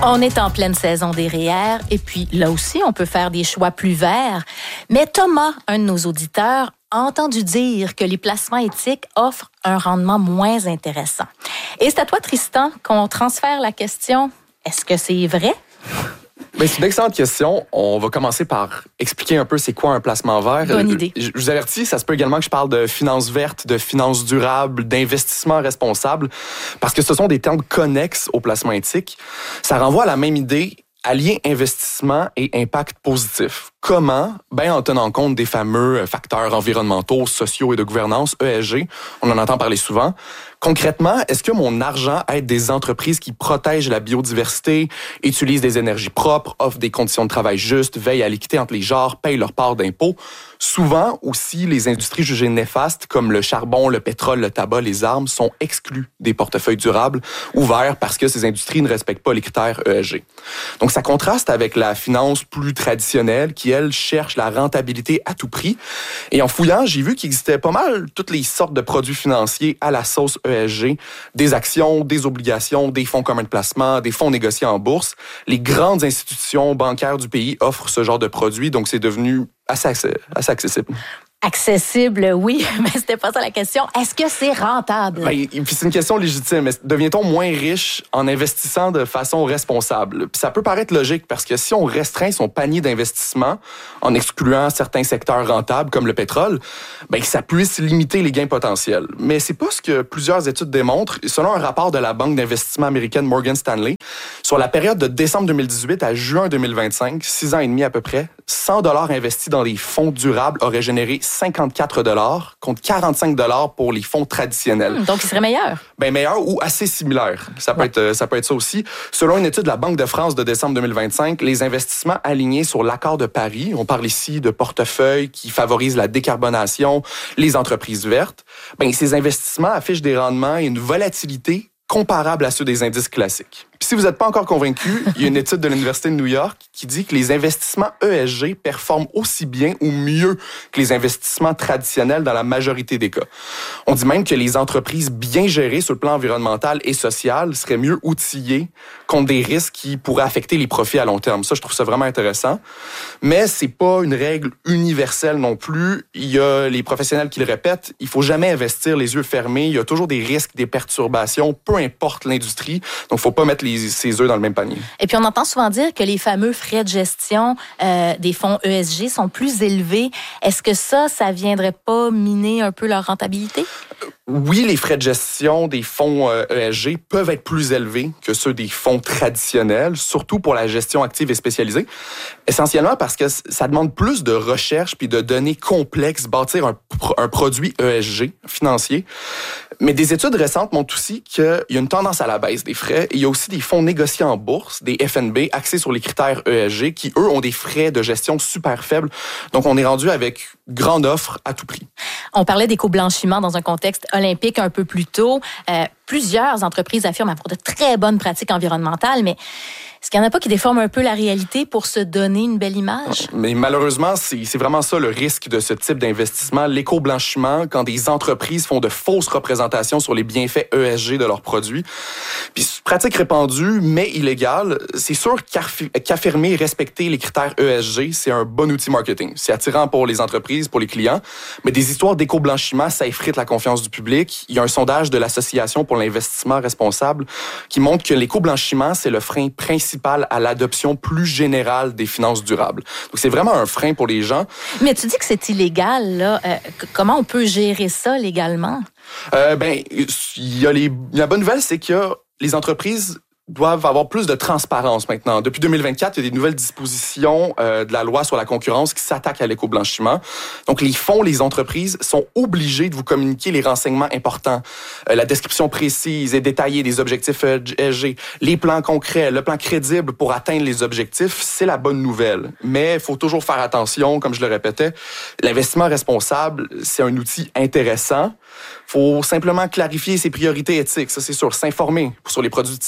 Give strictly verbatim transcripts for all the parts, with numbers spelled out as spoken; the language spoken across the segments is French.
On est en pleine saison des R E E R et puis là aussi, on peut faire des choix plus verts. Mais Thomas, un de nos auditeurs, a entendu dire que les placements éthiques offrent un rendement moins intéressant. Et c'est à toi, Tristan, qu'on transfère la question. Est-ce que c'est vrai? Bien, c'est une excellente question. On va commencer par expliquer un peu c'est quoi un placement vert. Bonne idée. Je vous avertis, ça se peut également que je parle de finances vertes, de finances durables, d'investissement responsable, parce que ce sont des termes connexes au placement éthique. Ça renvoie à la même idée, allier investissement et impact positif. Comment? Ben, en tenant compte des fameux facteurs environnementaux, sociaux et de gouvernance, E S G. On en entend parler souvent. Concrètement, est-ce que mon argent aide des entreprises qui protègent la biodiversité, utilisent des énergies propres, offrent des conditions de travail justes, veillent à l'équité entre les genres, payent leur part d'impôts? Souvent aussi, les industries jugées néfastes comme le charbon, le pétrole, le tabac, les armes sont exclues des portefeuilles durables ou verts parce que ces industries ne respectent pas les critères E S G. Donc, ça contraste avec la finance plus traditionnelle qui, elle, cherche la rentabilité à tout prix. Et en fouillant, j'ai vu qu'il existait pas mal toutes les sortes de produits financiers à la sauce E S G, des actions, des obligations, des fonds communs de placement, des fonds négociés en bourse. Les grandes institutions bancaires du pays offrent ce genre de produits, donc c'est devenu assez, assez accessible. Accessible, oui, mais c'était pas ça la question. Est-ce que c'est rentable? Ben, c'est une question légitime. Devient-on moins riche en investissant de façon responsable? Puis ça peut paraître logique parce que si on restreint son panier d'investissement en excluant certains secteurs rentables comme le pétrole, ben, ça puisse limiter les gains potentiels. Mais c'est pas ce que plusieurs études démontrent. Selon un rapport de la banque d'investissement américaine Morgan Stanley, sur la période de décembre deux mille dix-huit à juin deux mille vingt-cinq, six ans et demi à peu près, cent dollars investis dans les fonds durables auraient généré cinquante-quatre dollars contre quarante-cinq dollars pour les fonds traditionnels. Mmh, donc, il serait meilleur. Ben meilleur ou assez similaire. Ça peut, ouais. être, ça peut être ça aussi. Selon une étude de la Banque de France de décembre deux mille vingt-cinq, les investissements alignés sur l'accord de Paris, on parle ici de portefeuilles qui favorisent la décarbonation, les entreprises vertes, ben ces investissements affichent des rendements et une volatilité comparables à ceux des indices classiques. Puis si vous n'êtes pas encore convaincu, il y a une étude de l'Université de New York qui dit que les investissements E S G performent aussi bien ou mieux que les investissements traditionnels dans la majorité des cas. On dit même que les entreprises bien gérées sur le plan environnemental et social seraient mieux outillées contre des risques qui pourraient affecter les profits à long terme. Ça, je trouve ça vraiment intéressant. Mais c'est pas une règle universelle non plus. Il y a les professionnels qui le répètent, il faut jamais investir les yeux fermés. Il y a toujours des risques, des perturbations, peu importe l'industrie. Donc, faut pas mettre les, ses œufs dans le même panier. Et puis, on entend souvent dire que les fameux frais de gestion euh, des fonds E S G sont plus élevés. Est-ce que ça, ça viendrait pas miner un peu leur rentabilité? Oui, les frais de gestion des fonds E S G peuvent être plus élevés que ceux des fonds traditionnels, surtout pour la gestion active et spécialisée. Essentiellement parce que ça demande plus de recherche puis de données complexes, bâtir un, un produit E S G financier. Mais des études récentes montrent aussi qu'il y a une tendance à la baisse des frais. Et il y a aussi des fonds négociés en bourse, des F N B, axés sur les critères E S G, qui, eux, ont des frais de gestion super faibles. Donc, on est rendu avec grande offre à tout prix. On parlait d'éco-blanchiment dans un contexte olympique un peu plus tôt. Euh, plusieurs entreprises affirment avoir de très bonnes pratiques environnementales, mais est-ce qu'il n'y en a pas qui déforment un peu la réalité pour se donner une belle image? Mais malheureusement, c'est, c'est vraiment ça le risque de ce type d'investissement. L'éco-blanchiment, quand des entreprises font de fausses représentations sur les bienfaits E S G de leurs produits. Puis, pratique répandue, mais illégale, c'est sûr qu'affirmer et respecter les critères E S G, c'est un bon outil marketing. C'est attirant pour les entreprises, pour les clients, mais des histoires d'éco-blanchiment, ça effrite la confiance du public. Il y a un sondage de l'Association pour l'investissement responsable qui montre que l'éco-blanchiment, c'est le frein principal à l'adoption plus générale des finances durables. Donc, c'est vraiment un frein pour les gens. Mais tu dis que c'est illégal, là. Euh, comment on peut gérer ça légalement? Euh, ben, il y a les... La bonne nouvelle, c'est que les entreprises doivent avoir plus de transparence maintenant. Depuis deux mille vingt-quatre, il y a des nouvelles dispositions euh, de la loi sur la concurrence qui s'attaquent à l'éco-blanchiment. Donc, les fonds, les entreprises sont obligés de vous communiquer les renseignements importants. Euh, la description précise et détaillée des objectifs E S G, les plans concrets, le plan crédible pour atteindre les objectifs, c'est la bonne nouvelle. Mais il faut toujours faire attention, comme je le répétais. L'investissement responsable, c'est un outil intéressant. Il faut simplement clarifier ses priorités éthiques, ça c'est sûr. S'informer sur les produits disponibles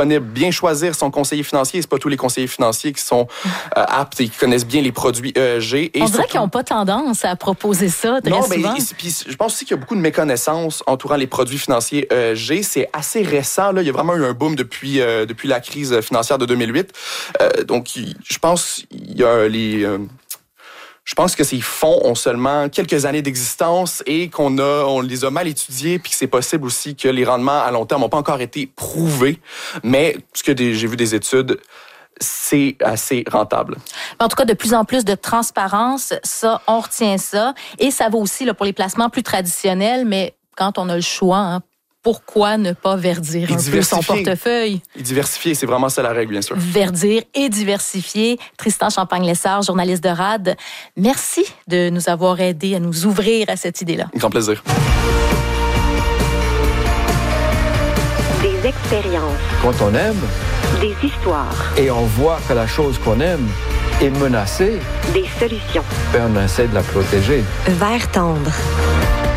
disponible, bien choisir son conseiller financier. C'est pas tous les conseillers financiers qui sont euh, aptes et qui connaissent bien les produits E S G. Et On surtout, dirait qu'ils n'ont pas tendance à proposer ça très non, souvent. mais puis je pense aussi qu'il y a beaucoup de méconnaissances entourant les produits financiers E S G. C'est assez récent, là. Il y a vraiment eu un boom depuis euh, depuis la crise financière de deux mille huit. Euh, donc, je pense il y a les euh, Je pense que ces fonds ont seulement quelques années d'existence et qu'on a, on les a mal étudiés, puis que c'est possible aussi que les rendements à long terme n'ont pas encore été prouvés. Mais ce que des, j'ai vu des études, c'est assez rentable. En tout cas, de plus en plus de transparence, ça, on retient ça. Et ça vaut aussi là, pour les placements plus traditionnels, mais quand on a le choix, hein, pourquoi ne pas verdir un peu son portefeuille? Et diversifier, c'est vraiment ça la règle, bien sûr. Verdir et diversifier. Tristan Champagne-Lessard, journaliste de R A D, merci de nous avoir aidés à nous ouvrir à cette idée-là. Un grand plaisir. Des expériences. Quand on aime, des histoires. Et on voit que la chose qu'on aime est menacée. Des solutions. Et on essaie de la protéger. Vert tendre.